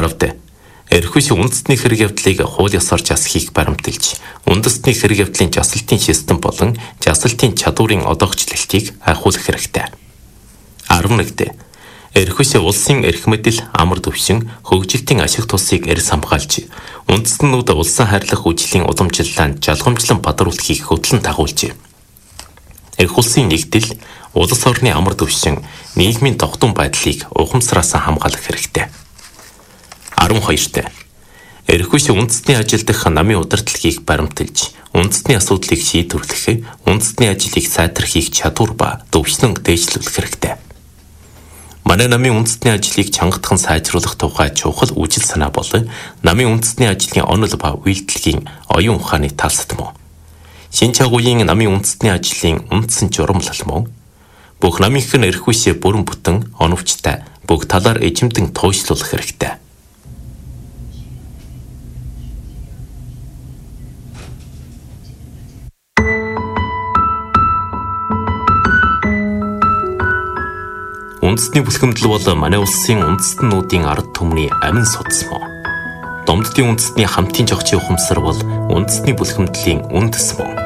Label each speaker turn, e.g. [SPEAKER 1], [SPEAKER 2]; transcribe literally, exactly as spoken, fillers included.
[SPEAKER 1] аравд эрх үсгийн үндэсний хэрэг явдлыг хууль ёсоор засахыг баримталж, үндэсний хэрэг явдлын жасалтын систем болон жасалтын чадварын одоогчлолтыг айхуулах хэрэгтэй. арван нэг эрх үсээ улсын эрх мэдэл, амар түвшин, хөгжилтийн ашиг тусыг эрс хамгаалж, үндэстнүүд улсын хайрлах үжлийн уламжлалаанд жалгамжлан бадруулахыг хөтлөн дагуулж, эрх улсын нэгдэл, улс орны амар түвшин, нийгмийн тогтун байдлыг ухамсараас хамгаалах хэрэгтэй. арван хоёр эрх үсээ үндэсний ажил дах намын удирдлагыг баримталж, үндэсний асуудлыг шийдвэрлэх, үндэсний ажлыг сайтрахыг чадвар ба төвшин дээшлүүлэх хэрэгтэй. Манай намын үндэсний ажлыг чангатхан сайжруулах тухай чухал үжил санаа бол намын үндэсний ажлын онол ба үйлдэлгийн оюун ухааны талсад мөн. Шинэ чагуугийн намын үндэсний ажлын үндсэн журамлал мөн. Бүх намынх нь эрх үсээ бүрэн бүтэн оновчтой бүх талаар эзэмдэн туйшлуулах хэрэгтэй. Үндэсний бүлхэмдэл бол манай улсын үндэстнүүдийн ард түмний амин судас мөн. Домддын үндэсний хамтын жогчийн ухамсар бол үндэсний бүлхэмдлийн үндэс мөн.